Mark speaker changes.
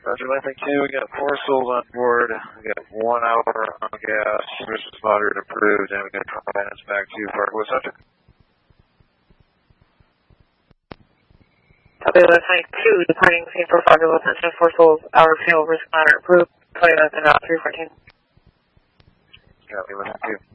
Speaker 1: Roger, Lifting 2, we got 4 souls on board. We got 1 hour on gas. Permission moderate approved, and we got 20 minutes back to Fargo Center.
Speaker 2: Copy, Lifting 2, departing scene for Fargo Center, 4 souls, hour fuel, risk moderate approved, 20 minutes and out, 314.
Speaker 1: Copy, Lifting 2.